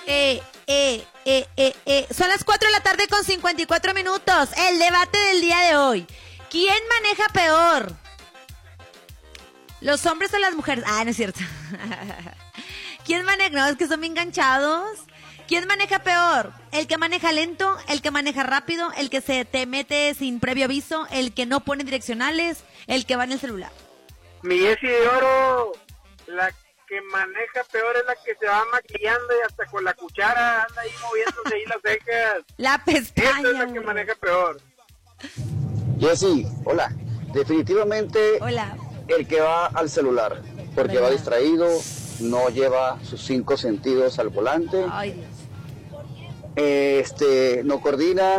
Son las 4 de la tarde con 54 minutos. El debate del día de hoy. ¿Quién maneja peor? ¿Los hombres o las mujeres? Ah, no es cierto. ¿Quién maneja? No, es que son bien enganchados. ¿Quién maneja peor? ¿El que maneja lento? ¿El que maneja rápido? ¿El que se te mete sin previo aviso? ¿El que no pone direccionales? ¿El que va en el celular? Mi Jessie de Oro, la que maneja peor es la que se va maquillando y hasta con la cuchara anda ahí moviéndose ahí las cejas. La pestaña. Esa es la que maneja peor. Jessie, hola. Definitivamente Hola. el que va al celular, porque ¿verdad? va distraído, no lleva sus 5 sentidos al volante, Ay, Dios. no coordina,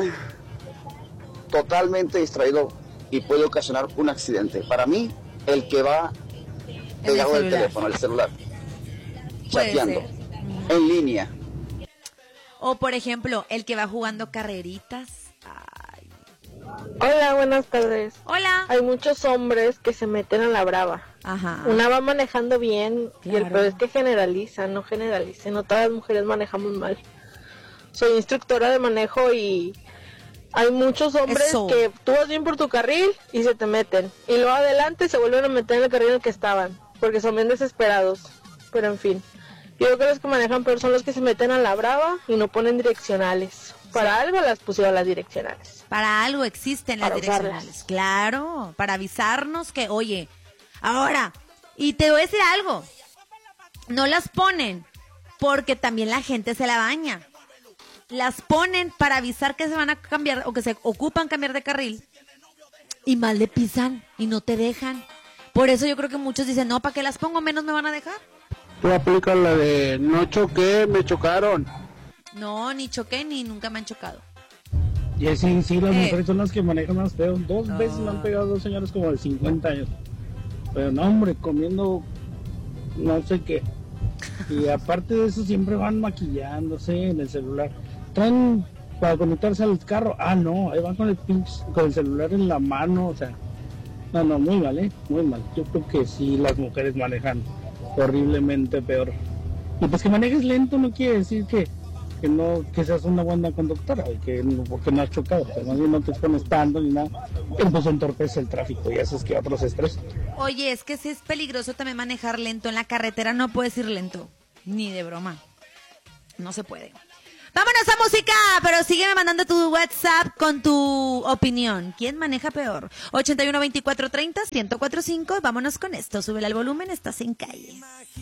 totalmente distraído y puede ocasionar un accidente. Para mí, el que va pegado del teléfono, el celular, Puede chateando, ser. en línea. O, por ejemplo, el que va jugando carreritas. Ay. Hola, buenas tardes. Hola. Hay muchos hombres que se meten a la brava. Ajá. Una va manejando bien y el Claro. peor es que generalizan, no generalicen. No todas las mujeres manejamos mal. Soy instructora de manejo y hay muchos hombres Eso. que tú vas bien por tu carril y se te meten. Y luego adelante se vuelven a meter en el carril en el que estaban, porque son bien desesperados. Pero en fin, yo creo que los que manejan peor son los que se meten a la brava y no ponen direccionales. Para algo las pusieron las direccionales. Para algo existen las Para direccionales. usarlas. Claro, para avisarnos que, oye, ahora, y te voy a decir algo, no las ponen porque también la gente se la baña. Las ponen para avisar que se van a cambiar o que se ocupan cambiar de carril y mal le pisan y no te dejan. Por eso yo creo que muchos dicen, no, ¿para qué las pongo? Menos me van a dejar. Tú aplicas la de no choqué, me chocaron. No, ni choqué ni nunca me han chocado. Y así, sí, las mujeres son las que manejan más feo. Dos veces me han pegado dos señores como de 50 años. Pero no, hombre, comiendo no sé qué. Y aparte de eso, siempre van maquillándose en el celular. Traen para conectarse al carro. Ah, no, ahí van con el celular en la mano. O sea, no, muy mal, muy mal. Yo creo que sí, las mujeres manejan horriblemente peor. Y pues que manejes lento no quiere decir que no, que seas una buena conductora y que no, porque no has chocado, pero más bien no te expones tanto ni nada, pero pues entorpece el tráfico y haces que otros se estresen. Oye, es que sí es peligroso también manejar lento. En la carretera no puedes ir lento, ni de broma. No se puede. Vámonos a música, pero sígueme mandando tu WhatsApp con tu opinión. ¿Quién maneja peor? 81 24 30 1045. Vámonos con esto. Súbele al volumen, estás en calle.